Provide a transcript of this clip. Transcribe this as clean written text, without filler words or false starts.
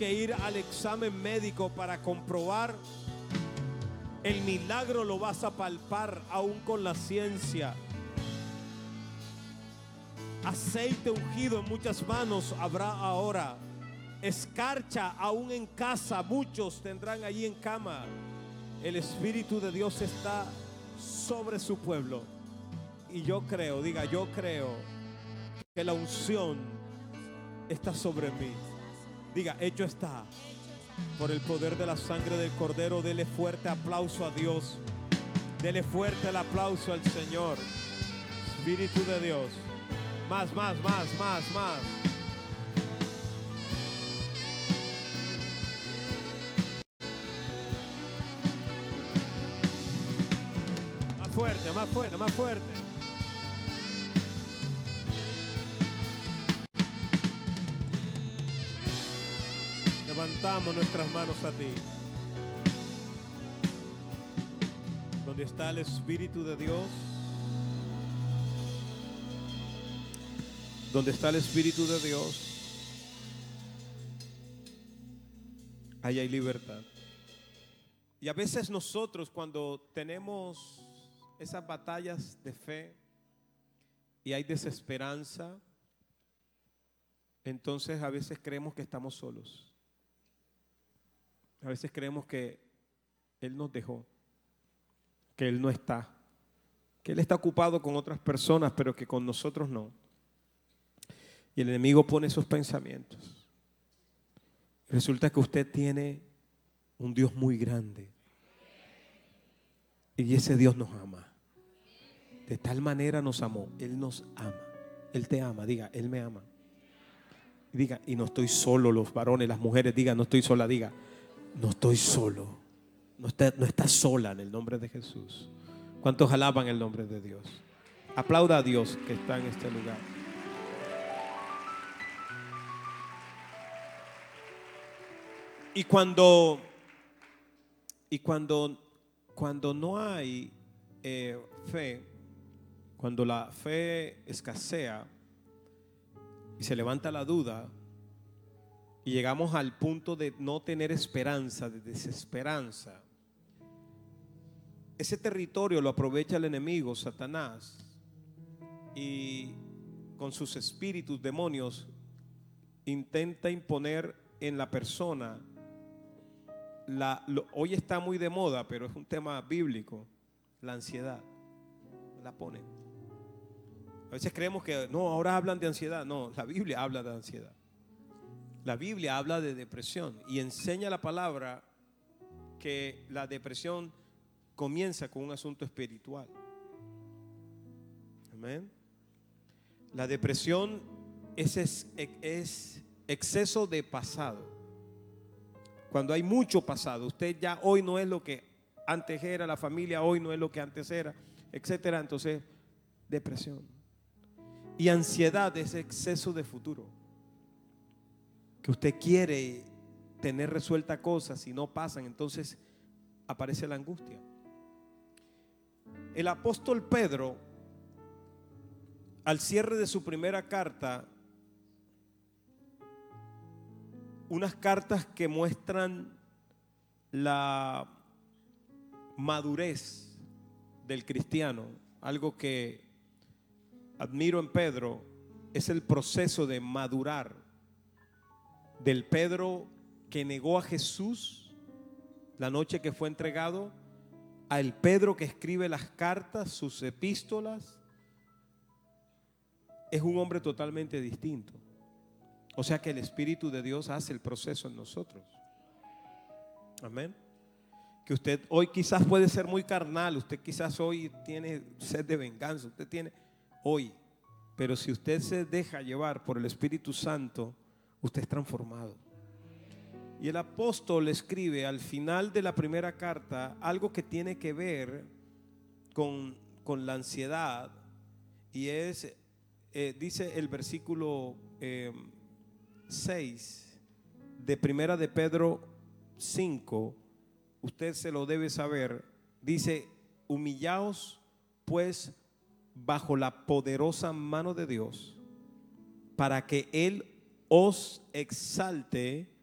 que ir al examen médico para comprobar, el milagro lo vas a palpar aún con la ciencia. Aceite ungido en muchas manos habrá ahora. Escarcha aún en casa, muchos tendrán allí en cama. El Espíritu de Dios está sobre su pueblo. Y yo creo, diga, yo creo que la unción está sobre mí. Diga, hecho está. Por el poder de la sangre del Cordero, dele fuerte aplauso a Dios. Dele fuerte el aplauso al Señor. Espíritu de Dios. Más, más, más, más, más. Más fuerte, más fuerte, más fuerte. Levantamos nuestras manos a ti. Donde está el Espíritu de Dios. Donde está el Espíritu de Dios, ahí hay libertad. Y a veces nosotros, cuando tenemos esas batallas de fe y hay desesperanza, entonces a veces creemos que estamos solos. A veces creemos que Él nos dejó, que Él no está, que Él está ocupado con otras personas, pero que con nosotros no. Y el enemigo pone esos pensamientos. Resulta que usted tiene un Dios muy grande. Y ese Dios nos ama. De tal manera nos amó. Él nos ama. Él te ama. Diga, Él me ama. Diga, y no estoy solo, los varones, las mujeres, diga, no estoy sola. Diga, no estoy solo. No está sola en el nombre de Jesús. ¿Cuántos alaban el nombre de Dios? Aplauda a Dios que está en este lugar. Y cuando no hay fe, cuando la fe escasea y se levanta la duda y llegamos al punto de no tener esperanza, de desesperanza, ese territorio lo aprovecha el enemigo, Satanás, y con sus espíritus, demonios, intenta imponer en la persona. Hoy está muy de moda, pero es un tema bíblico, la ansiedad. La ponen. A veces creemos que no, ahora hablan de ansiedad. No, la Biblia habla de ansiedad. La Biblia habla de depresión y enseña la palabra que la depresión comienza con un asunto espiritual. Amén. La depresión es exceso de pasado. Cuando hay mucho pasado, usted ya hoy no es lo que antes era, la familia hoy no es lo que antes era, etcétera. Entonces, depresión. Y ansiedad es exceso de futuro. Que usted quiere tener resueltas cosas y no pasan, entonces aparece la angustia. El apóstol Pedro, al cierre de su primera carta, unas cartas que muestran la madurez del cristiano. Algo que admiro en Pedro es el proceso de madurar del Pedro que negó a Jesús la noche que fue entregado, al Pedro que escribe las cartas, sus epístolas. Es un hombre totalmente distinto. O sea que el Espíritu de Dios hace el proceso en nosotros. Amén. Que usted hoy quizás puede ser muy carnal. Usted quizás hoy tiene sed de venganza. Usted tiene hoy. Pero si usted se deja llevar por el Espíritu Santo, usted es transformado. Y el apóstol escribe al final de la primera carta algo que tiene que ver con la ansiedad. Y es, dice el versículo 6 de Primera de Pedro 5, usted se lo debe saber. Dice: humillaos pues bajo la poderosa mano de Dios, para que Él os exalte